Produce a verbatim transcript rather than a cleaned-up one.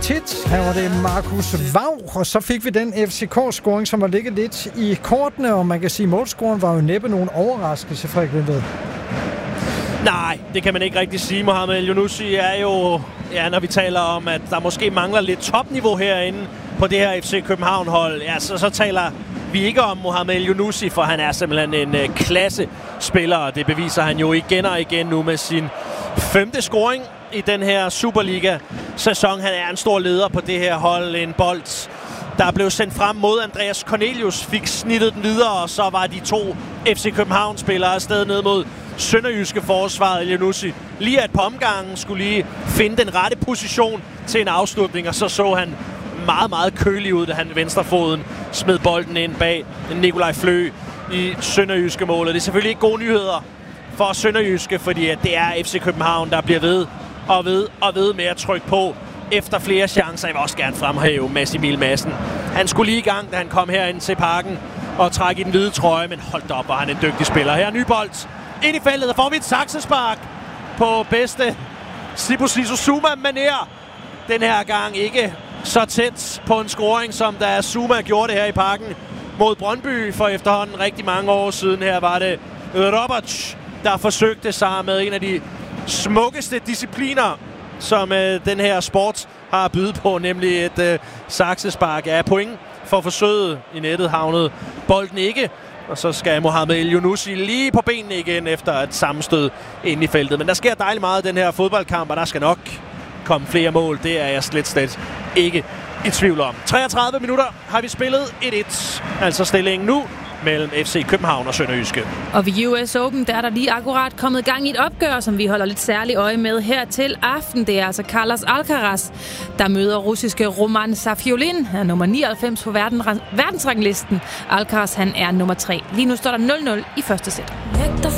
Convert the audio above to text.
tit. Her var det Markus Vaug, og så fik vi den F C K-scoring, som var ligget lidt i kortene, og man kan sige, at målscoren var jo næppe nogen overraskelse, Frederik Lindved. Nej, det kan man ikke rigtig sige. Mohamed El-Yunusi er jo, ja, når vi taler om, at der måske mangler lidt topniveau herinde på det her F C København-hold, ja, så, så taler vi ikke om Mohamed El-Yunusi, for han er simpelthen en uh, klassespiller, og det beviser han jo igen og igen nu med sin femte scoring i den her Superliga-sæson. Han er en stor leder på det her hold. En bold, der blev sendt frem mod Andreas Cornelius, fik snittet den videre, og så var de to F C København-spillere afsted ned mod sønderjyske forsvaret. El-Yunusi lige at på omgangen skulle lige finde den rette position til en afslutning, og så så han meget, meget kølig ud, da han venstrefoden smed bolden ind bag Nikolaj Flø i sønderjyske målet. Det er selvfølgelig ikke gode nyheder for sønderjyske, fordi at det er F C København, der bliver ved og ved og ved med at trykke på efter flere chancer. Jeg vil også gerne fremhæve Mads Emil Madsen. Han skulle lige i gang, da han kom herind til parken og trække i den hvide trøje, men holdt op, og han er en dygtig spiller. Her er ny bold ind i feltet, og får vi et saksespark på bedste Sibu Sisu Zuma-manér. Den her gang ikke så tæt på en scoring, som da Zuma gjorde det her i parken mod Brøndby for efterhånden rigtig mange år siden. Her var det Roberts, der forsøgte sig med en af de smukkeste discipliner, som øh, den her sport har at byde på, nemlig et øh, saksespark. Ja, point for forsøget i nettet havnede bolden ikke, og så skal Mohamed El-Yunusi lige på benene igen efter et sammenstød ind i feltet. Men der sker dejligt meget i den her fodboldkamp, og der skal nok komme flere mål. Det er jeg slet, slet ikke i tvivl om. treogtredive minutter har vi spillet et et, altså stillingen nu mellem F C København og Sønderjyske. Og ved U S Open, der er der lige akkurat kommet i gang i et opgør, som vi holder lidt særligt øje med her til aften. Det er altså Carlos Alcaraz, der møder russiske Roman Safiullin. Han er nummer nioghalvfems på verden, verdensranglisten. Alcaraz, han er nummer tre. Lige nu står der nul nul i første sæt.